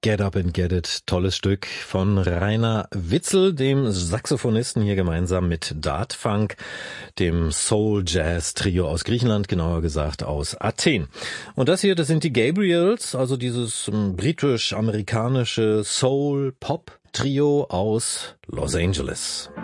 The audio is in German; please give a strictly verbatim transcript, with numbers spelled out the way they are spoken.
Get Up and Get It, tolles Stück von Rainer Witzel, dem Saxophonisten, hier gemeinsam mit Dart Funk, dem Soul-Jazz-Trio aus Griechenland, genauer gesagt aus Athen. Und das hier, das sind die Gabriels, also dieses ähm, britisch-amerikanische Soul-Pop-Trio aus Los Angeles.